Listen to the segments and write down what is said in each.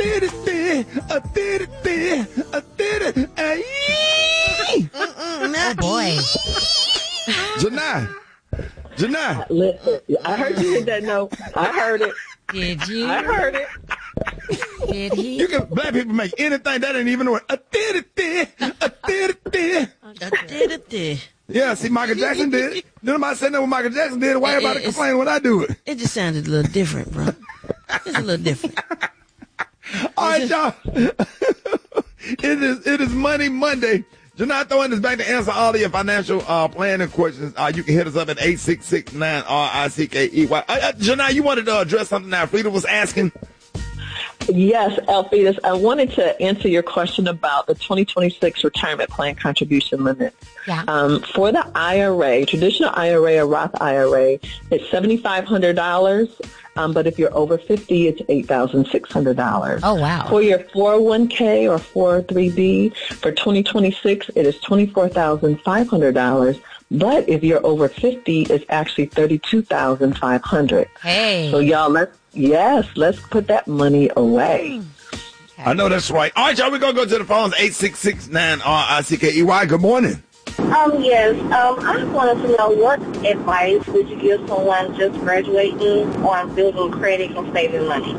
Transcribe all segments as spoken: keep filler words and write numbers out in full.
did it, a did it, a did it. Oh, boy. Janai. Janai. Listen, I heard you hit that note. I heard it. Did you? I heard it. Did he? You can, black people make anything that ain't even a word. A did it, a did it. I did it there. Yeah, see, Michael Jackson did it. Then am I saying that what Michael Jackson did? Why everybody It's- complain when I do it? It just sounded a little different, bro. It's a little different. All right, y'all. it is it is Money Monday. Janai throwing this back to answer all of your financial uh, planning questions. Uh, you can hit us up at eight six six nine R I C K E Y. Uh, uh, Janai, you wanted to address something that Frida was asking? Yes, Alphetus, I wanted to answer your question about the twenty twenty-six retirement plan contribution limit. Yeah. Um, for the I R A, traditional I R A or Roth I R A, it's seven thousand five hundred dollars. Um, but if you're over fifty, it's eight thousand six hundred dollars. Oh, wow. For your four oh one k or four oh three b, for twenty twenty-six, it is twenty-four thousand five hundred dollars. But if you're over fifty, it's actually thirty-two thousand five hundred dollars. Hey. So y'all, let's, yes, let's put that money away. I know that's right. All right, y'all, we're going to go to the phones, eight six six nine R I C K E Y. Good morning. Um, yes. Um, I wanted to know what advice would you give someone just graduating on building credit and saving money?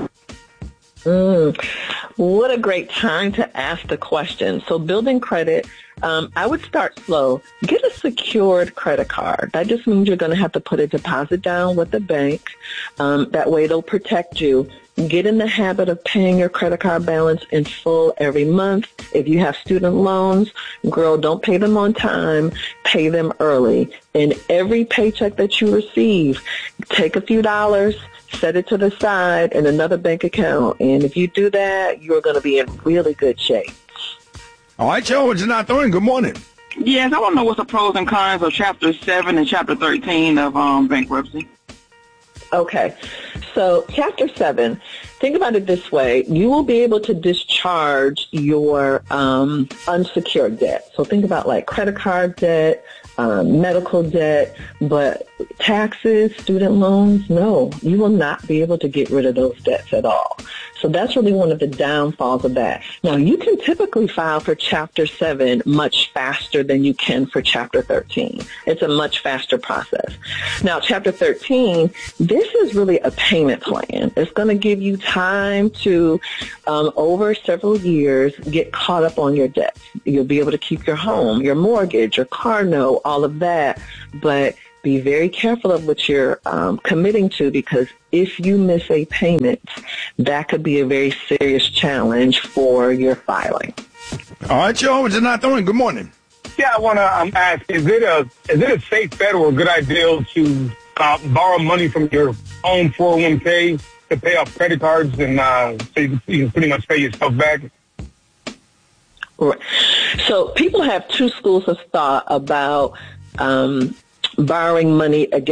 Mm, what a great time to ask the question. So building credit, um, I would start slow. Get a secured credit card. That just means you're going to have to put a deposit down with the bank. Um, that way it'll protect you. Get in the habit of paying your credit card balance in full every month. If you have student loans, girl, don't pay them on time. Pay them early. And every paycheck that you receive, take a few dollars, set it to the side in another bank account. And if you do that, you're going to be in really good shape. All right, y'all, what Janai throwing? Good morning. Yes, I want to know what's the pros and cons of Chapter seven and Chapter thirteen of um, bankruptcy. Okay, so Chapter seven, think about it this way. You will be able to discharge your um, unsecured debt. So think about like credit card debt, um, medical debt, but taxes, student loans, no, you will not be able to get rid of those debts at all. So that's really one of the downfalls of that. Now, you can typically file for Chapter seven much faster than you can for Chapter thirteen. It's a much faster process. Now, Chapter thirteen, this is really a payment plan. It's going to give you time to, um, over several years, get caught up on your debts. You'll be able to keep your home, your mortgage, your car note, all of that, but be very careful of what you're um, committing to, because if you miss a payment, that could be a very serious challenge for your filing. All right, y'all, what Janai throwing? Good morning. Yeah, I want to um, ask, is it a is it a safe bet or a good idea to uh, borrow money from your own four oh one k to pay off credit cards and uh, so you, you can pretty much pay yourself back? Right. So people have two schools of thought about um, borrowing money against